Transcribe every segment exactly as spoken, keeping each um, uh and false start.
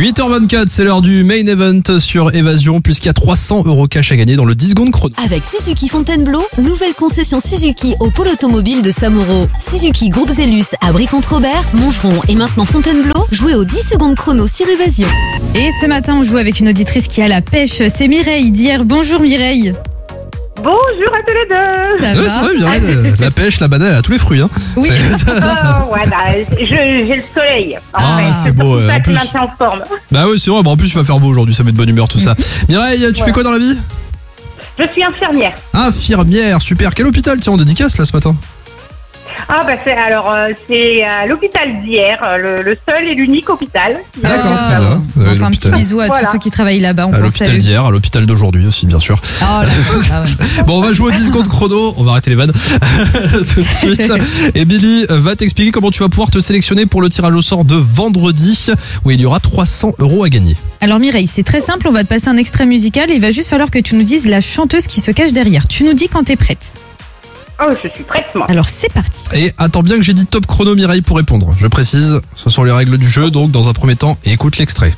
huit heures vingt-quatre, c'est l'heure du main event sur Évasion, puisqu'il y a trois cents euros cash à gagner dans le dix secondes chrono. Avec Suzuki Fontainebleau, nouvelle concession Suzuki au pôle automobile de Samoro. Suzuki Groupe Zellus à Brie-Contre-Robert, Montgeron et maintenant Fontainebleau. Jouez au dix secondes chrono sur Évasion. Et ce matin, on joue avec une auditrice qui a la pêche. C'est Mireille d'hier. Bonjour Mireille. Bonjour à tous les deux. Ça Ouais, va c'est vrai, bien, la, la pêche, la banane, elle a tous les fruits. Hein. Oui. C'est- ça- ça- Oh, voilà, je- j'ai le soleil. En Ah, fait, c'est beau, pour ouais. ça En qui plus- maintient en forme. Bah oui, c'est vrai. Bon, en plus, il va faire beau aujourd'hui, ça met de bonne humeur tout ça. Mireille, tu fais Voilà. quoi dans la vie? Je suis infirmière. Infirmière, super. Quel hôpital, tiens, en dédicace là ce matin? Ah bah c'est alors euh, c'est à l'hôpital d'hier, euh, le, le seul et l'unique hôpital. D'accord, Ah, très bien. On Ouais, fait un petit l'hôpital. bisou à Voilà. tous ceux qui travaillent là-bas. On À pense l'hôpital à eux. d'hier, à l'hôpital d'aujourd'hui aussi, bien sûr. Oh là là, ah ouais. Bon, on va jouer au dix secondes chrono. On va arrêter les vannes tout de suite. Et Billy va t'expliquer comment tu vas pouvoir te sélectionner pour le tirage au sort de vendredi, où il y aura trois cents euros à gagner. Alors Mireille, c'est très simple. On va te passer un extrait musical et il va juste falloir que tu nous dises la chanteuse qui se cache derrière. Tu nous dis quand t'es prête. Oh, je suis prête moi. Alors c'est parti. Et attends bien que j'ai dit top chrono Mireille pour répondre. Je précise, ce sont les règles du jeu, donc dans un premier temps, écoute l'extrait.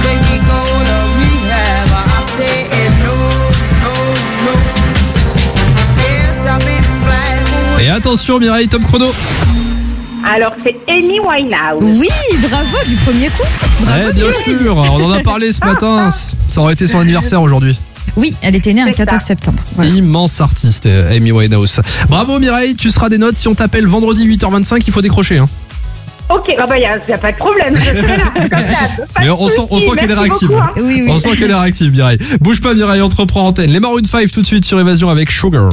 Et attention Mireille, top chrono. Alors c'est Amy Winehouse. Oui, bravo du premier coup. Bravo. Eh, bien sûr, on en a parlé ce matin. Ça aurait été son anniversaire aujourd'hui. Oui, elle était née un C'est ça. quatorze septembre. Voilà. Immense artiste, euh, Amy Winehouse. Bravo Mireille, tu seras des notes. Si on t'appelle vendredi huit heures vingt-cinq, il faut décrocher. Hein. Ok, ah bah y a, y a pas de problème. Je serai là, comme d'hab. Pas Mais de on sent, on soucis, sent qu'elle est merci réactive. beaucoup, hein. Oui, oui. On sent qu'elle est réactive Mireille. Bouge pas Mireille, on te reprend antenne. Les Maroon cinq tout de suite sur Évasion avec Sugar.